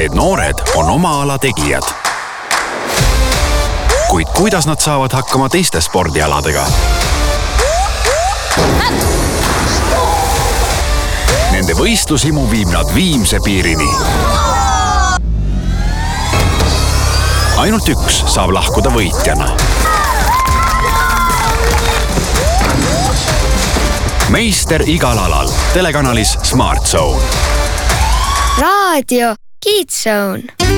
Need noored on oma ala tegijad. Kuid kuidas nad saavad hakkama teiste spordialadega? Nende võistlushimu viib nad viimse piirini. Ainult üks saab lahkuda võitjana. Meister igal alal. Telekanalis Smart Zone. Raadio Kids Zone.